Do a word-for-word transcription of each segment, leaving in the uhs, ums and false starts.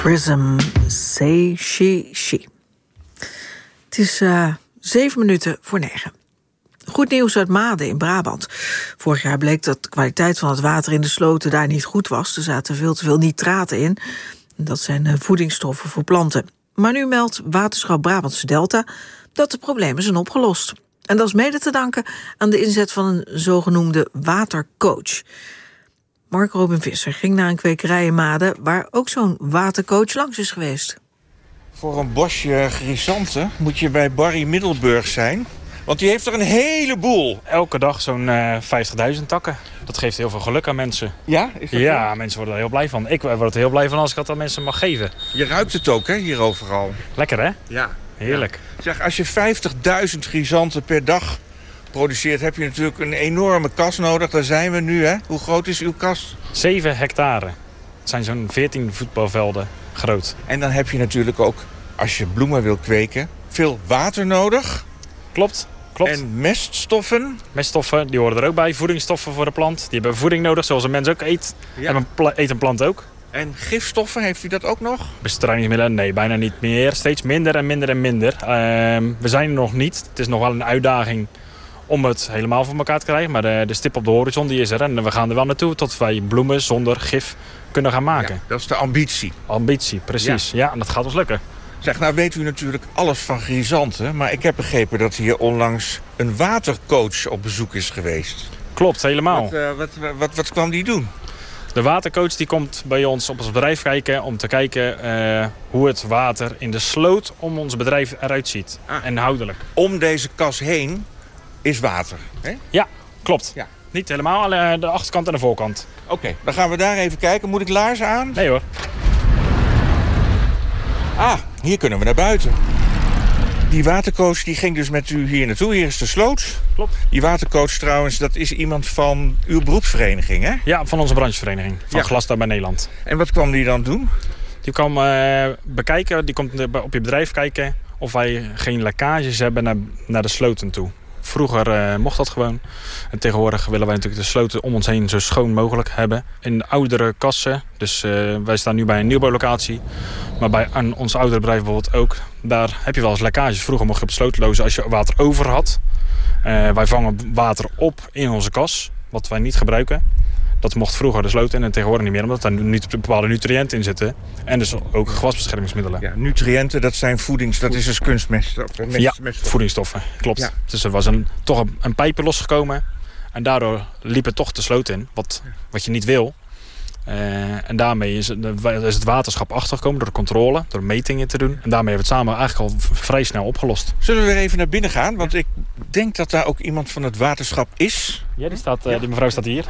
Prism, Say She She. Het is uh, zeven minuten voor negen. Goed nieuws uit Maden in Brabant. Vorig jaar bleek dat de kwaliteit van het water in de sloten daar niet goed was. Er zaten veel te veel nitraten in. Dat zijn uh, voedingsstoffen voor planten. Maar nu meldt Waterschap Brabantse Delta dat de problemen zijn opgelost. En dat is mede te danken aan de inzet van een zogenoemde watercoach. Mark Robin Visser ging naar een kwekerij in Maden waar ook zo'n watercoach langs is geweest. Voor een bosje grisanten moet je bij Barry Middelburg zijn. Want die heeft er een heleboel. Elke dag zo'n uh, vijftigduizend takken. Dat geeft heel veel geluk aan mensen. Ja? Is dat ja, zo? Mensen worden er heel blij van. Ik word er heel blij van als ik dat aan mensen mag geven. Je ruikt het ook, hè, hier overal. Lekker, hè? Ja. Heerlijk. Ja. Zeg, als je vijftigduizend grisanten per dag produceert, heb je natuurlijk een enorme kas nodig. Daar zijn we nu, hè? Hoe groot is uw kas? zeven hectare. Het zijn zo'n veertien voetbalvelden groot. En dan heb je natuurlijk ook, als je bloemen wil kweken, veel water nodig. Klopt. Klopt. En meststoffen. Meststoffen, die horen er ook bij. Voedingsstoffen voor de plant. Die hebben voeding nodig, zoals een mens ook eet. Ja. En een pla- eet een plant ook. En gifstoffen, heeft u dat ook nog? Bestrijdingsmiddelen, nee, bijna niet meer. Steeds minder en minder en minder. Uh, we zijn er nog niet. Het is nog wel een uitdaging om het helemaal voor elkaar te krijgen. Maar de, de stip op de horizon die is er. En we gaan er wel naartoe tot wij bloemen zonder gif kunnen gaan maken. Ja, dat is de ambitie. Ambitie, precies. Ja. ja, en dat gaat ons lukken. Zeg, nou weet u natuurlijk alles van grisanten. Maar ik heb begrepen dat hier onlangs een watercoach op bezoek is geweest. Klopt, helemaal. Wat, uh, wat, wat, wat kwam die doen? De watercoach die komt bij ons op ons bedrijf kijken om te kijken uh, hoe het water in de sloot om ons bedrijf eruit ziet. Ah. Inhoudelijk. Om deze kas heen is water, hè? Ja, klopt. Ja. Niet helemaal, alleen de achterkant en de voorkant. Oké, okay, dan gaan we daar even kijken. Moet ik laarzen aan? Nee hoor. Ah, hier kunnen we naar buiten. Die watercoach die ging dus met u hier naartoe. Hier is de sloot. Klopt. Die watercoach trouwens, dat is iemand van uw beroepsvereniging, hè? Ja, van onze branchevereniging. Van ja. Glasbouw bij Nederland. En wat kwam die dan doen? Die kwam uh, bekijken, die komt op je bedrijf kijken of wij geen lekkages hebben naar, naar de sloten toe. Vroeger uh, mocht dat gewoon. En tegenwoordig willen wij natuurlijk de sloten om ons heen zo schoon mogelijk hebben. In de oudere kassen, dus uh, wij staan nu bij een nieuwbouwlocatie. Maar bij aan ons oudere bedrijf bijvoorbeeld ook. Daar heb je wel eens lekkages. Vroeger mocht je op de sloot lozen als je water over had. Uh, wij vangen water op in onze kas, wat wij niet gebruiken. Dat mocht vroeger de sloot in en tegenwoordig niet meer, omdat daar nu bepaalde nutriënten in zitten. En dus ook gewasbeschermingsmiddelen. Ja, nutriënten, dat zijn voedings, dat is dus kunstmest. Mest, ja, mest. voedingsstoffen, klopt. Ja. Dus er was een, toch een, een pijpje losgekomen en daardoor liep het toch de sloot in, wat, wat je niet wil. Uh, en daarmee is het, is het waterschap achtergekomen door de controle, door metingen te doen. En daarmee hebben we het samen eigenlijk al vrij snel opgelost. Zullen we weer even naar binnen gaan? Want ik denk dat daar ook iemand van het waterschap is. Ja, die, staat, uh, die mevrouw staat hier.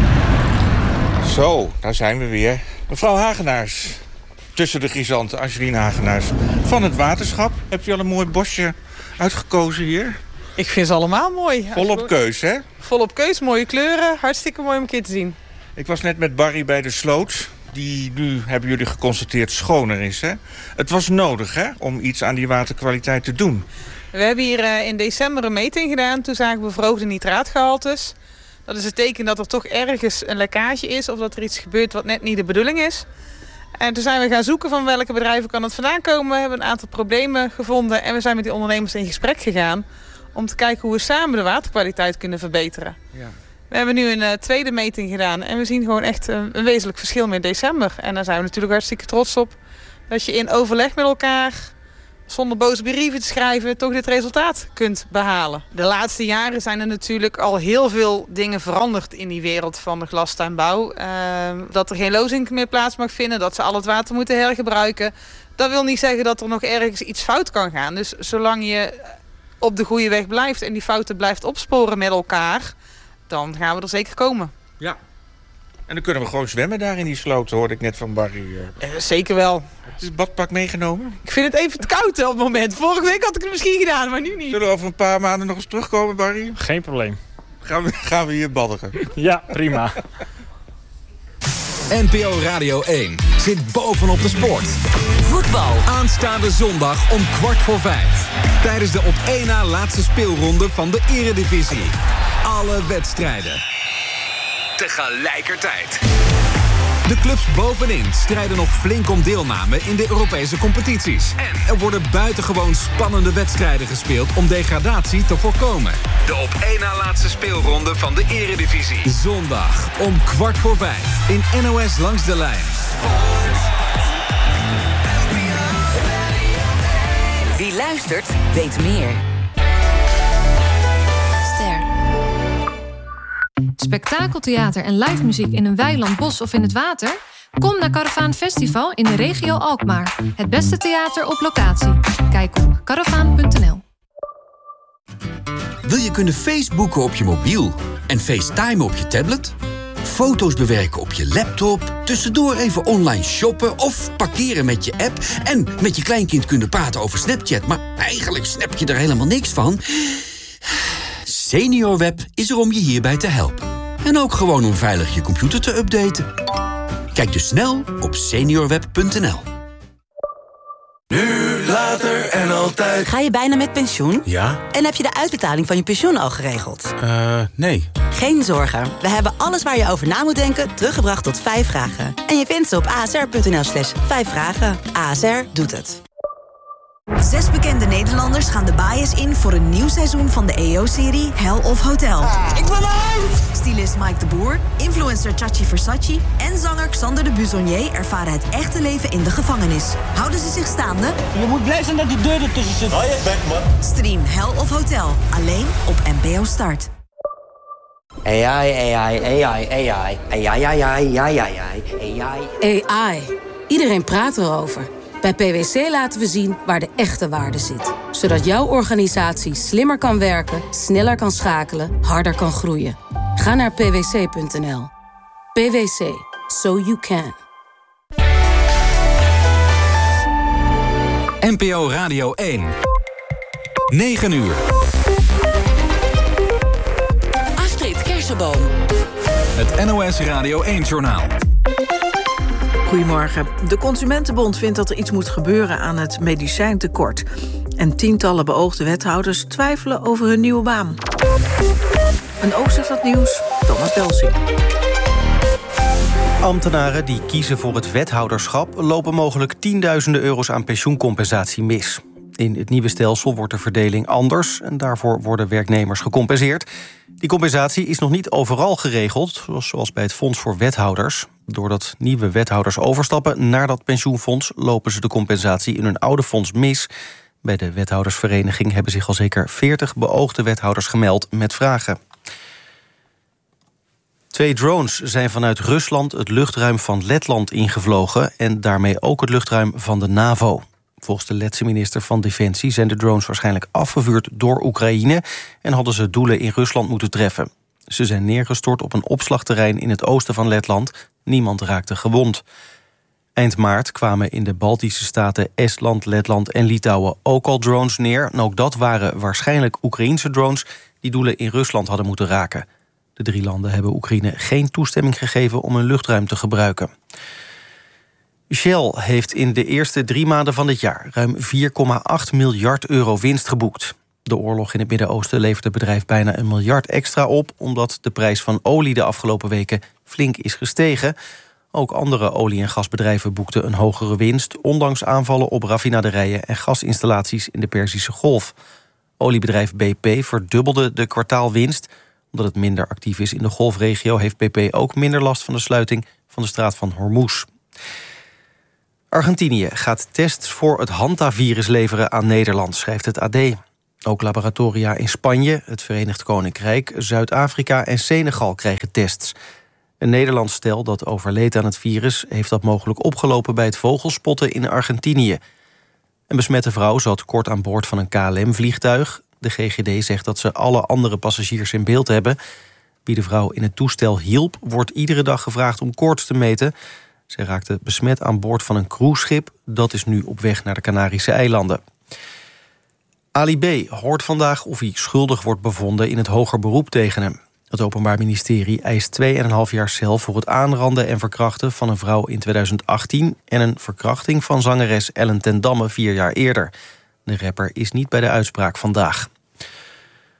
Zo, daar zijn we weer. Mevrouw Hagenaars, tussen de grisanten, Angelien Hagenaars. Van het waterschap, hebt u al een mooi bosje uitgekozen hier? Ik vind ze allemaal mooi. Volop keus, hè? Volop keus, mooie kleuren. Hartstikke mooi om een keer te zien. Ik was net met Barry bij de sloot, die nu, hebben jullie geconstateerd, schoner is, hè? Het was nodig, hè, om iets aan die waterkwaliteit te doen. We hebben hier uh, in december een meting gedaan. Toen zagen we verhoogde nitraatgehaltes. Dat is het teken dat er toch ergens een lekkage is of dat er iets gebeurt wat net niet de bedoeling is. En toen zijn we gaan zoeken van welke bedrijven kan het vandaan komen. We hebben een aantal problemen gevonden en we zijn met die ondernemers in gesprek gegaan om te kijken hoe we samen de waterkwaliteit kunnen verbeteren. Ja. We hebben nu een uh, tweede meting gedaan en we zien gewoon echt uh, een wezenlijk verschil met december. En daar zijn we natuurlijk hartstikke trots op dat je in overleg met elkaar, zonder boze brieven te schrijven, toch dit resultaat kunt behalen. De laatste jaren zijn er natuurlijk al heel veel dingen veranderd in die wereld van de glastuinbouw. Uh, dat er geen lozing meer plaats mag vinden, dat ze al het water moeten hergebruiken. Dat wil niet zeggen dat er nog ergens iets fout kan gaan. Dus zolang je op de goede weg blijft en die fouten blijft opsporen met elkaar, dan gaan we er zeker komen. Ja. En dan kunnen we gewoon zwemmen daar in die sloot, hoorde ik net van Barry. Uh, zeker wel. Is het badpak meegenomen? Ik vind het even te koud op het moment. Vorige week had ik het misschien gedaan, maar nu niet. Zullen we over een paar maanden nog eens terugkomen, Barry? Geen probleem. Gaan we, gaan we hier badderen? Ja, prima. N P O Radio één zit bovenop de sport. Voetbal. Aanstaande zondag om kwart voor vijf. Tijdens de op één na laatste speelronde van de Eredivisie. Alle wedstrijden tegelijkertijd. De clubs bovenin strijden nog flink om deelname in de Europese competities. En er worden buitengewoon spannende wedstrijden gespeeld om degradatie te voorkomen. De op één na laatste speelronde van de Eredivisie. Zondag om kwart voor vijf in N O S Langs de Lijn. Wie luistert, weet meer. Ster. Spektakeltheater en live muziek in een weiland, bos of in het water? Kom naar Caravaan Festival in de regio Alkmaar. Het beste theater op locatie. Kijk op caravaan punt n l. Wil je kunnen Facebooken op je mobiel en FaceTime op je tablet? Foto's bewerken op je laptop, tussendoor even online shoppen of parkeren met je app en met je kleinkind kunnen praten over Snapchat, maar eigenlijk snap je er helemaal niks van? SeniorWeb is er om je hierbij te helpen. En ook gewoon om veilig je computer te updaten. Kijk dus snel op seniorweb punt n l. Nu, later en altijd. Ga je bijna met pensioen? Ja. En heb je de uitbetaling van je pensioen al geregeld? Eh, uh, nee. Geen zorgen. We hebben alles waar je over na moet denken teruggebracht tot vijf vragen. En je vindt ze op a s r punt n l slash vijf vragen. A S R doet het. Zes bekende Nederlanders gaan de bias in voor een nieuw seizoen van de E O-serie Hell of Hotel. Ah, ik ben uit! Stylist Mike de Boer, influencer Chachi Versace en zanger Xander de Buzonier ervaren het echte leven in de gevangenis. Houden ze zich staande? Je moet blij zijn dat die deur ertussen zit. Hou je bek, man. Stream Hell of Hotel, alleen op N P O Start. A I, A I, A I, A I, A I, A I, A I, A I, A I. A I. Iedereen praat erover. Bij P W C laten we zien waar de echte waarde zit. Zodat jouw organisatie slimmer kan werken, sneller kan schakelen, harder kan groeien. Ga naar p w c punt n l. P W C. So you can. N P O Radio één. negen uur. Astrid Kersenboom. Het N O S Radio één-journaal. Goedemorgen. De Consumentenbond vindt dat er iets moet gebeuren aan het medicijntekort. En tientallen beoogde wethouders twijfelen over hun nieuwe baan. Een overzicht van het nieuws, Thomas Delsing. Ambtenaren die kiezen voor het wethouderschap lopen mogelijk tienduizenden euro's aan pensioencompensatie mis. In het nieuwe stelsel wordt de verdeling anders en daarvoor worden werknemers gecompenseerd. Die compensatie is nog niet overal geregeld, zoals bij het Fonds voor Wethouders. Doordat nieuwe wethouders overstappen naar dat pensioenfonds lopen ze de compensatie in hun oude fonds mis. Bij de wethoudersvereniging hebben zich al zeker veertig beoogde wethouders gemeld met vragen. Twee drones zijn vanuit Rusland het luchtruim van Letland ingevlogen en daarmee ook het luchtruim van de NAVO. Volgens de Letse minister van Defensie zijn de drones waarschijnlijk afgevuurd door Oekraïne en hadden ze doelen in Rusland moeten treffen. Ze zijn neergestort op een opslagterrein in het oosten van Letland. Niemand raakte gewond. Eind maart kwamen in de Baltische staten Estland, Letland en Litouwen ook al drones neer. En ook dat waren waarschijnlijk Oekraïense drones die doelen in Rusland hadden moeten raken. De drie landen hebben Oekraïne geen toestemming gegeven om hun luchtruim te gebruiken. Shell heeft in de eerste drie maanden van dit jaar ruim vier komma acht miljard euro winst geboekt. De oorlog in het Midden-Oosten levert het bedrijf bijna een miljard extra op, omdat de prijs van olie de afgelopen weken flink is gestegen. Ook andere olie- en gasbedrijven boekten een hogere winst, ondanks aanvallen op raffinaderijen en gasinstallaties in de Perzische Golf. Oliebedrijf B P verdubbelde de kwartaalwinst. Omdat het minder actief is in de golfregio heeft B P ook minder last van de sluiting van de straat van Hormuz. Argentinië gaat tests voor het hantavirus leveren aan Nederland, schrijft het A D. Ook laboratoria in Spanje, het Verenigd Koninkrijk, Zuid-Afrika en Senegal krijgen tests. Een Nederlands stel dat overleed aan het virus heeft dat mogelijk opgelopen bij het vogelspotten in Argentinië. Een besmette vrouw zat kort aan boord van een K L M-vliegtuig. De G G D zegt dat ze alle andere passagiers in beeld hebben. Wie de vrouw in het toestel hielp, wordt iedere dag gevraagd om koorts te meten. Zij raakte besmet aan boord van een cruiseschip. Dat is nu op weg naar de Canarische eilanden. Ali B. hoort vandaag of hij schuldig wordt bevonden in het hoger beroep tegen hem. Het Openbaar Ministerie eist twee en een half jaar cel voor het aanranden en verkrachten van een vrouw in tweeduizend achttien... en een verkrachting van zangeres Ellen ten Damme vier jaar eerder. De rapper is niet bij de uitspraak vandaag.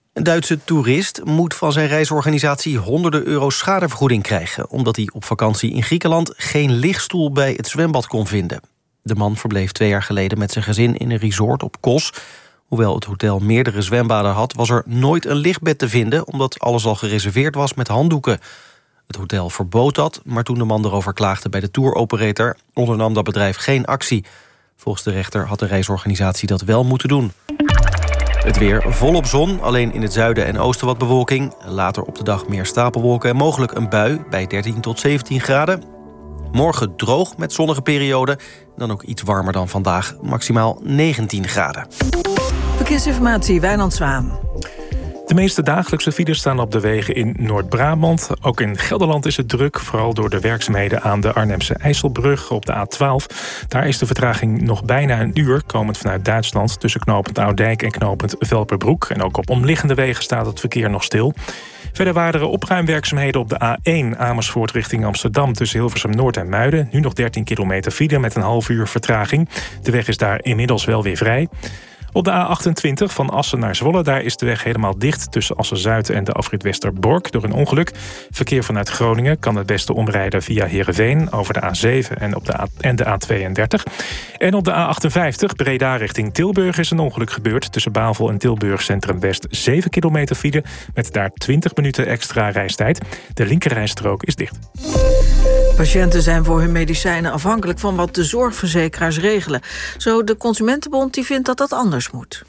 Een Duitse toerist moet van zijn reisorganisatie honderden euro schadevergoeding krijgen, omdat hij op vakantie in Griekenland geen lichtstoel bij het zwembad kon vinden. De man verbleef twee jaar geleden met zijn gezin in een resort op Kos. Hoewel het hotel meerdere zwembaden had, was er nooit een lichtbed te vinden, omdat alles al gereserveerd was met handdoeken. Het hotel verbood dat, maar toen de man erover klaagde bij de touroperator, ondernam dat bedrijf geen actie. Volgens de rechter had de reisorganisatie dat wel moeten doen. Het weer volop zon, alleen in het zuiden en oosten wat bewolking. Later op de dag meer stapelwolken en mogelijk een bui bij dertien tot zeventien graden. Morgen droog met zonnige perioden. Dan ook iets warmer dan vandaag, maximaal negentien graden. Verkeersinformatie, Wijnand Zwaan. De meeste dagelijkse files staan op de wegen in Noord-Brabant. Ook in Gelderland is het druk, vooral door de werkzaamheden aan de Arnhemse IJsselbrug op de A twaalf. Daar is de vertraging nog bijna een uur, komend vanuit Duitsland, tussen knooppunt Oudijk en knooppunt Velperbroek. En ook op omliggende wegen staat het verkeer nog stil. Verder waren er opruimwerkzaamheden op de A één Amersfoort richting Amsterdam tussen Hilversum Noord en Muiden. Nu nog dertien kilometer file met een half uur vertraging. De weg is daar inmiddels wel weer vrij. Op de A achtentwintig van Assen naar Zwolle, daar is de weg helemaal dicht tussen Assen-Zuid en de afrit Westerbork door een ongeluk. Verkeer vanuit Groningen kan het beste omrijden via Heerenveen over de A zeven en, op de A en de A tweeëndertig. En op de A achtenvijftig Breda richting Tilburg is een ongeluk gebeurd. Tussen Bavel en Tilburg Centrum West zeven kilometer file met daar twintig minuten extra reistijd. De linkerrijstrook is dicht. Patiënten zijn voor hun medicijnen afhankelijk van wat de zorgverzekeraars regelen. Zo de Consumentenbond die vindt dat dat anders moet.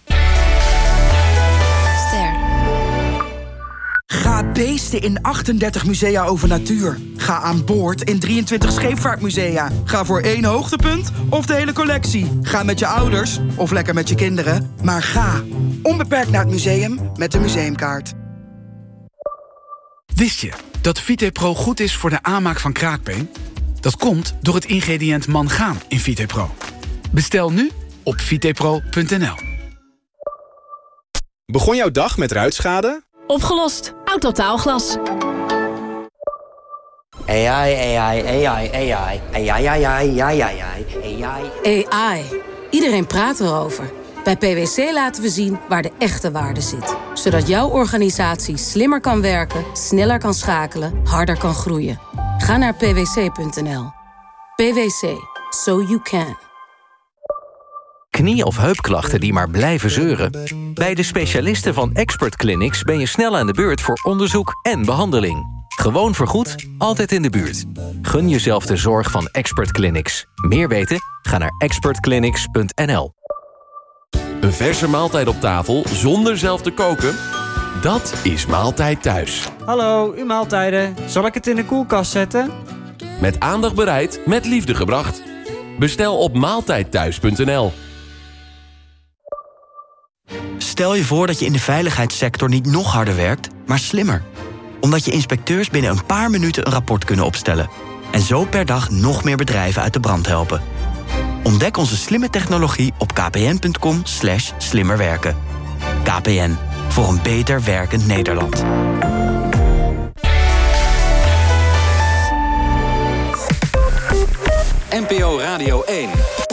Ster. Ga beesten in achtendertig musea over natuur. Ga aan boord in drieëntwintig scheepvaartmusea. Ga voor één hoogtepunt of de hele collectie. Ga met je ouders of lekker met je kinderen. Maar ga onbeperkt naar het museum met de museumkaart. Wist je dat VitePro goed is voor de aanmaak van kraakbeen? Dat komt door het ingrediënt mangaan in VitePro. Bestel nu op vitepro punt n l. Begon jouw dag met ruitschade? Opgelost. Autotaalglas. A I, A I, A I, A I, A I, A I, A I, A I. A I. Iedereen praat erover. Bij P W C laten we zien waar de echte waarde zit. Zodat jouw organisatie slimmer kan werken, sneller kan schakelen, harder kan groeien. Ga naar p w c punt n l. P W C. So you can. Knie- of heupklachten die maar blijven zeuren? Bij de specialisten van Expert Clinics ben je snel aan de beurt voor onderzoek en behandeling. Gewoon vergoed, altijd in de buurt. Gun jezelf de zorg van Expert Clinics. Meer weten? Ga naar expert clinics punt n l. Een verse maaltijd op tafel zonder zelf te koken? Dat is Maaltijd Thuis. Hallo, uw maaltijden. Zal ik het in de koelkast zetten? Met aandacht bereid, met liefde gebracht. Bestel op maaltijdthuis punt n l. Stel je voor dat je in de veiligheidssector niet nog harder werkt, maar slimmer. Omdat je inspecteurs binnen een paar minuten een rapport kunnen opstellen. En zo per dag nog meer bedrijven uit de brand helpen. Ontdek onze slimme technologie op k p n punt com slash slimmerwerken. K P N, voor een beter werkend Nederland. N P O Radio één.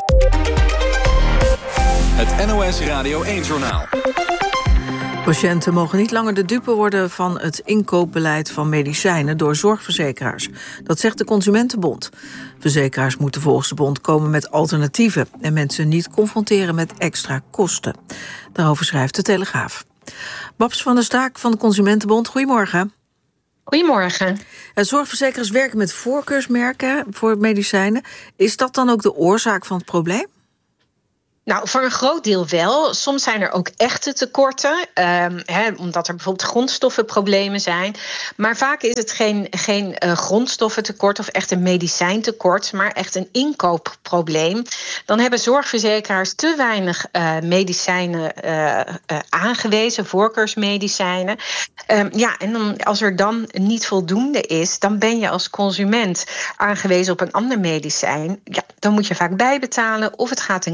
Het N O S Radio één-journaal. Patiënten mogen niet langer de dupe worden van het inkoopbeleid van medicijnen door zorgverzekeraars. Dat zegt de Consumentenbond. Verzekeraars moeten volgens de bond komen met alternatieven en mensen niet confronteren met extra kosten. Daarover schrijft de Telegraaf. Babs van der Staak van de Consumentenbond, goedemorgen. Goedemorgen. Zorgverzekeraars werken met voorkeursmerken voor medicijnen. Is dat dan ook de oorzaak van het probleem? Nou, voor een groot deel wel. Soms zijn er ook echte tekorten, um, hè, omdat er bijvoorbeeld grondstoffenproblemen zijn. Maar vaak is het geen, geen uh, grondstoffentekort of echt een medicijntekort, maar echt een inkoopprobleem. Dan hebben zorgverzekeraars te weinig uh, medicijnen uh, uh, aangewezen, voorkeursmedicijnen. Um, ja, en dan, als er dan niet voldoende is, dan ben je als consument aangewezen op een ander medicijn. Ja, dan moet je vaak bijbetalen of het gaat een